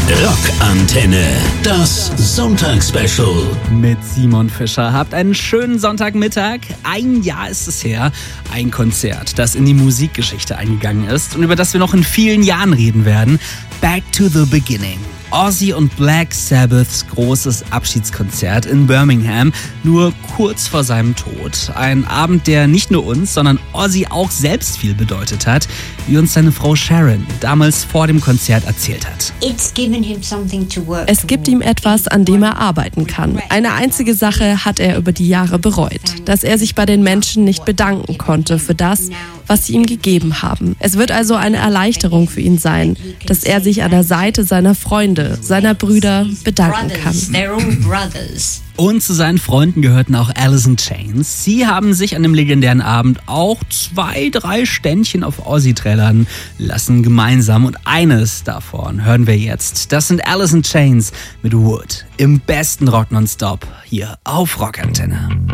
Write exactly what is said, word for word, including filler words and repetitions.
Rockantenne, das Sonntagsspecial. Mit Simon Fischer. Habt einen schönen Sonntagmittag. Ein Jahr ist es her. Ein Konzert, das in die Musikgeschichte eingegangen ist und über das wir noch in vielen Jahren reden werden. Back to the Beginning. Ozzy und Black Sabbaths großes Abschiedskonzert in Birmingham, nur kurz vor seinem Tod. Ein Abend, der nicht nur uns, sondern Ozzy auch selbst viel bedeutet hat, wie uns seine Frau Sharon damals vor dem Konzert erzählt hat. Es gibt ihm etwas, an dem er arbeiten kann. Eine einzige Sache hat er über die Jahre bereut, dass er sich bei den Menschen nicht bedanken konnte für das, was sie ihm gegeben haben. Es wird also eine Erleichterung für ihn sein, dass er sich an der Seite seiner Freunde, seiner Brüder bedanken kann. Und zu seinen Freunden gehörten auch Alice in Chains. Sie haben sich an dem legendären Abend auch zwei, drei Ständchen auf Ozzy trällern lassen gemeinsam. Und eines davon hören wir jetzt. Das sind Alice in Chains mit Wood im besten Rock nonstop hier auf Rockantenne.